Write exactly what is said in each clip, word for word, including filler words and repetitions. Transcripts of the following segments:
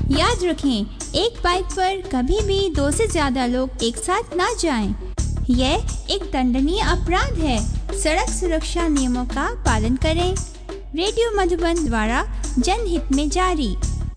याद रखें, एक बाइक पर कभी भी दो से ज्यादा लोग एक साथ ना जाएं। यह एक दंडनीय अपराध है। सड़क सुरक्षा नियमों का पालन करें। रेडियो मधुबन द्वारा जनहित में जारी।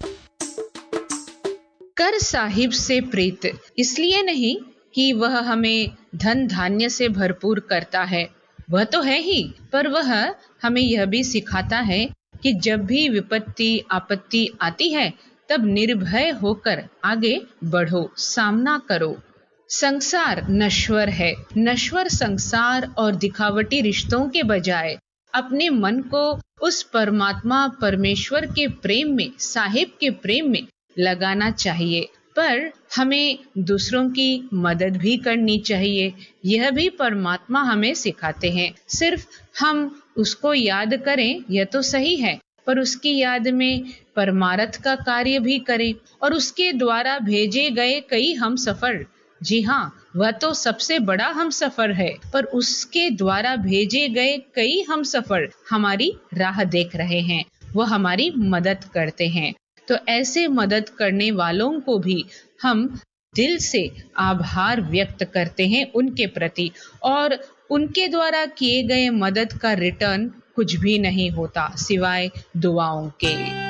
कर साहिब से प्रीत इसलिए नहीं कि वह हमें धन धान्य से भरपूर करता है, वह तो है ही, पर वह हमें यह भी सिखाता है कि जब भी विपत्ति आपत्ति आती है तब निर्भय होकर आगे बढ़ो, सामना करो। संसार नश्वर है। नश्वर संसार और दिखावटी रिश्तों के बजाय अपने मन को उस परमात्मा परमेश्वर के प्रेम में, साहिब के प्रेम में लगाना चाहिए। पर हमें दूसरों की मदद भी करनी चाहिए, यह भी परमात्मा हमें सिखाते हैं। सिर्फ हम उसको याद करें यह तो सही है, पर उसकी याद में परमार्थ का कार्य भी करें और उसके द्वारा भेजे गए कई हम सफर, जी हाँ, वह तो सबसे बड़ा हम सफर है, पर उसके द्वारा भेजे गए कई हम सफर हमारी राह देख रहे हैं, वह हमारी मदद करते हैं। तो ऐसे मदद करने वालों को भी हम दिल से आभार व्यक्त करते हैं उनके प्रति, और उनके द्वारा किए गए मदद का रिटर्न कुछ भी नहीं होता सिवाय दुआओं के।